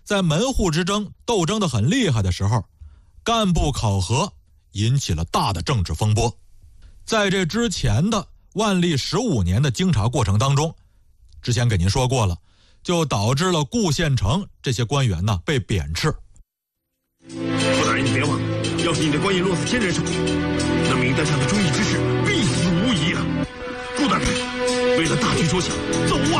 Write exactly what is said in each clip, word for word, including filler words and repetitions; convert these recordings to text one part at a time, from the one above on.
在门户之争斗争得很厉害的时候，干部考核引起了大的政治风波。在这之前的万历十五年的京察过程当中，之前给您说过了，就导致了顾县城这些官员呢被贬斥。 顾大人，你别忘了，要是你的官印落在天人手里，那名单上的忠义之士必死无疑啊！顾大人，为了大局着想，走啊！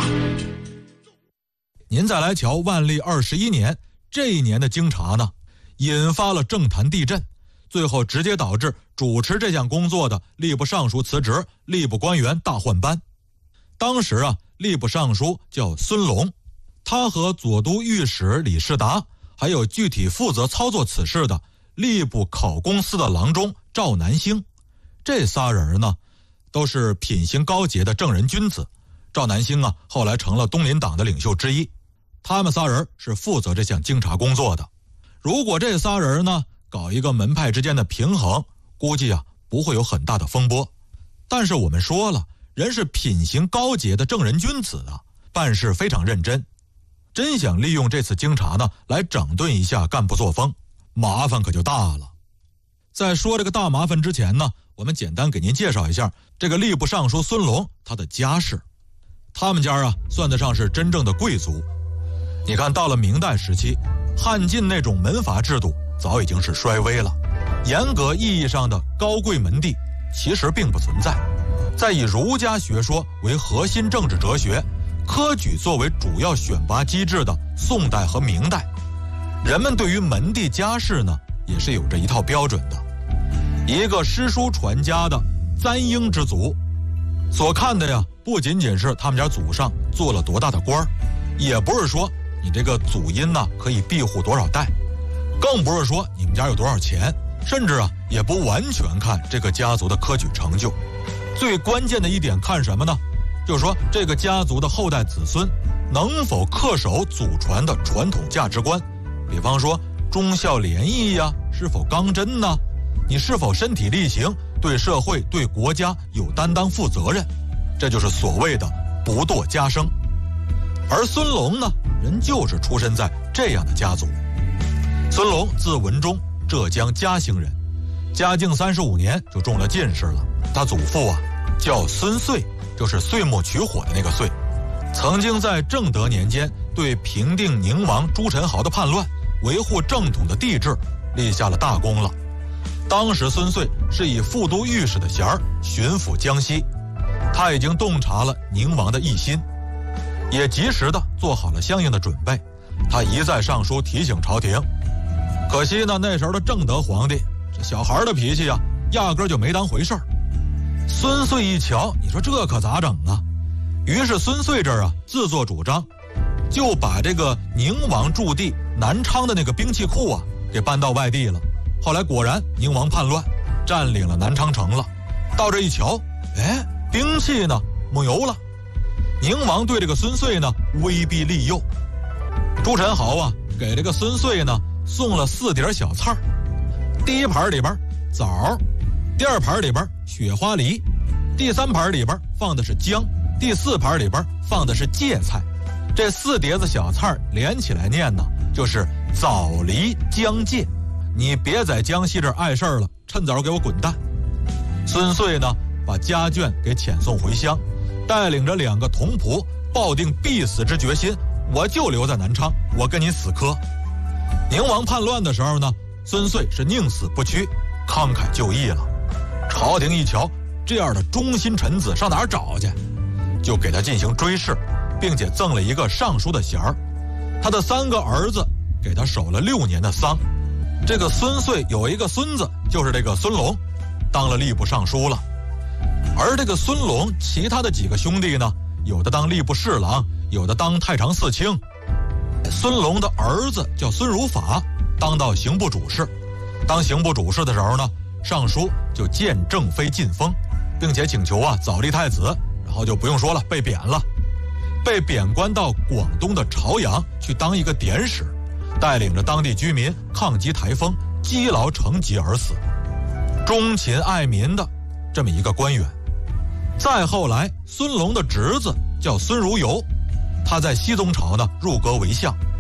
您再来瞧万历二十一年这一年的京察呢，引发了政坛地震，最后直接导致主持这项工作的吏部尚书辞职，吏部官员大换班。当时啊，吏部尚书叫孙龙，他和左都御史李世达，还有具体负责操作此事的吏部考功司的郎中赵南星，这仨人呢，都是品行高洁的正人君子。赵南星啊，后来成了东林党的领袖之一。他们仨人是负责这项京察工作的。如果这仨人呢搞一个门派之间的平衡，估计啊不会有很大的风波。但是我们说了，人是品行高洁的正人君子啊，办事非常认真，真想利用这次京察呢来整顿一下干部作风，麻烦可就大了。在说这个大麻烦之前呢，我们简单给您介绍一下这个吏部尚书孙龙他的家世。他们家啊算得上是真正的贵族。你看，到了明代时期，汉晋那种门阀制度早已经是衰微了，严格意义上的高贵门第其实并不存在。在以儒家学说为核心政治哲学，科举作为主要选拔机制的宋代和明代，人们对于门第家世呢也是有着一套标准的。一个诗书传家的簪缨之族，所看的呀不仅仅是他们家祖上做了多大的官儿，也不是说你这个祖荫呢可以庇护多少代，更不是说你们家有多少钱，甚至啊也不完全看这个家族的科举成就。最关键的一点看什么呢？就是说这个家族的后代子孙能否恪守祖传的传统价值观，比方说忠孝廉义呀、啊，是否刚真呢？你是否身体力行，对社会对国家有担当负责任，这就是所谓的不堕家生。而孙龙呢，人就是出身在这样的家族。孙龙字文忠，浙江嘉兴人，嘉靖三十五年就中了进士了。他祖父啊叫孙遂，就是岁末取火的那个岁，曾经在正德年间对平定宁王朱宸濠的叛乱，维护正统的帝制立下了大功了。当时孙遂是以副都御史的衔儿巡抚江西，他已经洞察了宁王的异心，也及时的做好了相应的准备。他一再上书提醒朝廷，可惜呢那时候的正德皇帝这小孩的脾气啊，压根就没当回事儿。孙遂一瞧，你说这可咋整啊？于是孙遂这儿啊自作主张，就把这个宁王驻地南昌的那个兵器库啊给搬到外地了。后来果然宁王叛乱，占领了南昌城了。到这一瞧，哎，兵器呢没有了。宁王对这个孙遂呢威逼利诱，朱宸濠啊给这个孙遂呢送了四碟小菜儿，第一盘里边枣，第二盘里边雪花梨，第三盘里边放的是姜，第四盘里边放的是芥菜。这四碟子小菜连起来念呢，就是枣梨姜芥。你别在江西这儿碍事儿了，趁早给我滚蛋。孙遂呢把家眷给遣送回乡，带领着两个童仆，抱定必死之决心，我就留在南昌，我跟你死磕。宁王叛乱的时候呢，孙遂是宁死不屈，慷慨就义了。朝廷一瞧这样的忠心臣子上哪儿找去，就给他进行追谥，并且赠了一个尚书的衔儿。他的三个儿子给他守了六年的丧。这个孙遂有一个孙子，就是这个孙龙，当了吏部尚书了。而这个孙龙其他的几个兄弟呢，有的当吏部侍郎，有的当太常寺卿。孙龙的儿子叫孙如法，当到刑部主事。当刑部主事的时候呢，尚书就见郑妃晋封，并且请求啊早立太子，然后就不用说了，被贬了，被贬官到广东的潮阳去当一个典史，带领着当地居民抗击台风，积劳成疾而死。忠勤爱民的这么一个官员。再后来，孙龙的侄子叫孙如游，他在熹宗朝呢入阁为相，